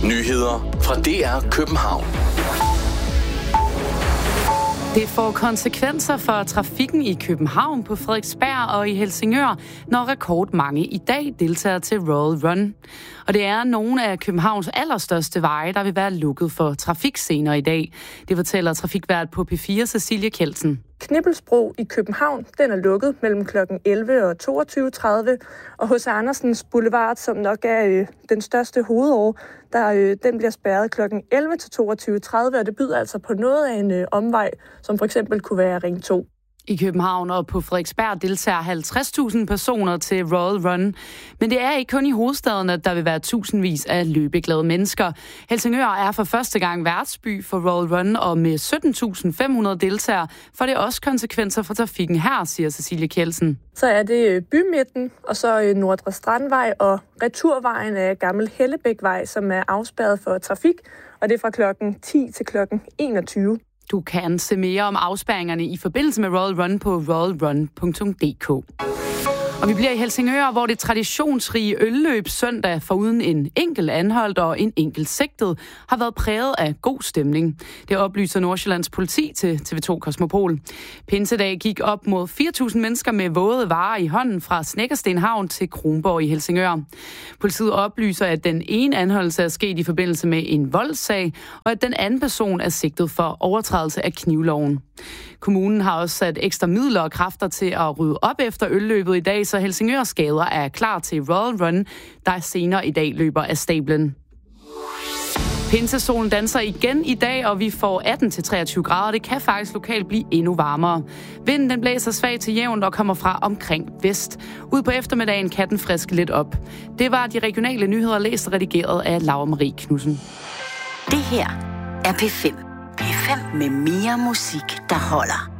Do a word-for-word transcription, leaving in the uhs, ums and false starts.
Nyheder fra D R København. Det får konsekvenser for trafikken i København, på Frederiksberg og i Helsingør, når rekordmange i dag deltager til Royal Run. Og det er nogle af Københavns allerstørste veje, der vil være lukket for trafik senere i dag. Det fortæller trafikvært på P fire, Cecilie Kjeldsen. Knippelsbro i København, den er lukket mellem klokken elleve og toogtyve tredive, og H C Andersens Boulevard, som nok er øh, den største hovedår, der, øh, den bliver spærret klokken elleve til toogtyve tredive, og det byder altså på noget af en øh, omvej, som for eksempel kunne være Ring to. I København og på Frederiksberg deltager halvtreds tusind personer til Royal Run. Men det er ikke kun i hovedstaden, at der vil være tusindvis af løbeglade mennesker. Helsingør er for første gang værtsby for Royal Run, og med sytten tusind fem hundrede deltagere får det også konsekvenser for trafikken her, siger Cecilie Kjeldsen. Så er det bymidten, og så Nordre Strandvej og returvejen af Gammel Hellebækvej, som er afspærret for trafik, og det er fra klokken ti til klokken enogtyve. Du kan se mere om afspærringerne i forbindelse med Royal Run på royal run punktum d k. Og vi bliver i Helsingør, hvor det traditionsrige ølløb søndag foruden en enkelt anholdt og en enkelt sigtet har været præget af god stemning. Det oplyser Nordsjællands politi til T V to Kosmopol. Pinsedag gik op mod fire tusind mennesker med våde varer i hånden fra Snekkersten Havn til Kronborg i Helsingør. Politiet oplyser, at den ene anholdelse er sket i forbindelse med en voldssag, og at den anden person er sigtet for overtrædelse af knivloven. Kommunen har også sat ekstra midler og kræfter til at rydde op efter ølløbet i dag, så Helsingørs gader er klar til Royal Run, der senere i dag løber af stablen. Pinsesolen danser igen i dag, og vi får atten til treogtyve grader. Det kan faktisk lokalt blive endnu varmere. Vinden den blæser svagt til jævnt og kommer fra omkring vest. Ud på eftermiddagen kan den friske lidt op. Det var de regionale nyheder, læst og redigeret af Laura Marie Knudsen. Det her er P fem. P fem med mere musik, der holder.